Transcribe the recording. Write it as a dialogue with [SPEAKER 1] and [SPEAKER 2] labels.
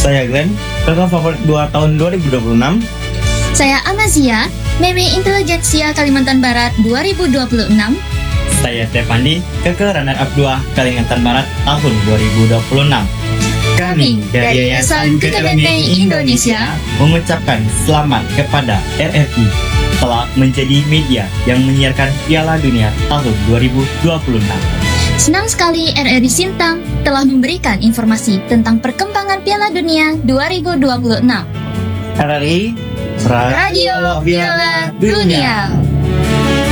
[SPEAKER 1] Saya Glenn, kakak favorit 2 tahun 2026.
[SPEAKER 2] Saya Amazia, Meme Intelijensia Kalimantan Barat 2026.
[SPEAKER 1] Saya Stefandi, kakak runner-up 2 Kalimantan Barat tahun 2026.
[SPEAKER 2] Kami dari Yayasan KKBT Indonesia
[SPEAKER 1] mengucapkan selamat kepada RRI telah menjadi media yang menyiarkan Piala Dunia tahun 2026.
[SPEAKER 2] Senang sekali RRI Sintang telah memberikan informasi tentang perkembangan Piala Dunia 2026.
[SPEAKER 1] RRI Radio Piala Dunia.